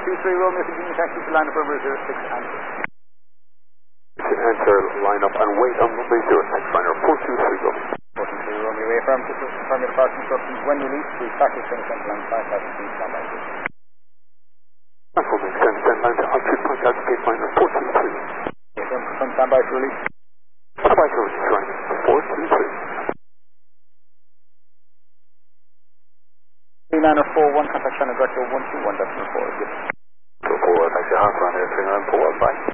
423 Romeo, continue taxi to line up over 06 answer. Answer, line up and wait on runway 06, liner 423 Romeo. 423 Romeo, away from your departure instructions. When released, please practice finish on line 5,000 feet, stand by. That will make sense, then line to altitude point out gate liner 423. Confirm standby for release. Standby for release, liner 423. Liner 41, contact channel director 121.4. 4, taxi half runner 3941, bye.